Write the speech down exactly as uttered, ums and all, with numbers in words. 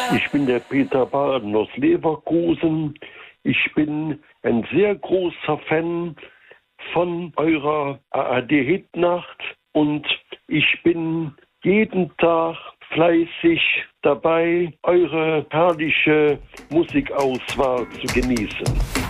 Ich bin der Peter Baden aus Leverkusen. Ich bin ein sehr großer Fan von eurer A R D-Hitnacht und ich bin jeden Tag fleißig dabei, eure herrliche Musikauswahl zu genießen.